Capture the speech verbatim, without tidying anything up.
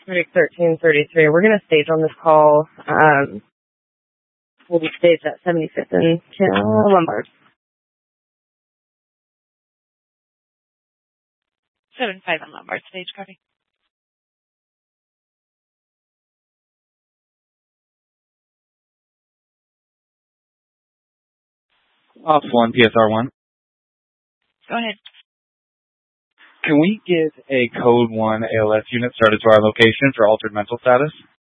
Medic thirteen thirty-three. We're going to stage on this call. Um, we'll be staged at seventy-fifth and Lombard. seven five on Lombard, stage copy. Ops one, P S R one. Go ahead. Can we get a code one A L S unit started to our location for altered mental status?